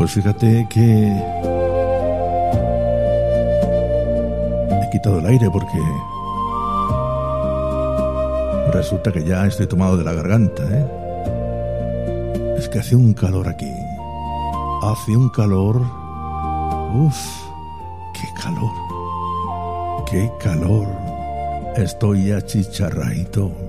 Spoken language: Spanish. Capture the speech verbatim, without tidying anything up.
pues fíjate que he quitado el aire porque resulta que ya estoy tomado de la garganta, ¿eh? Es que hace un calor aquí. Hace un calor. Uf, qué calor. Qué calor. Estoy achicharradito.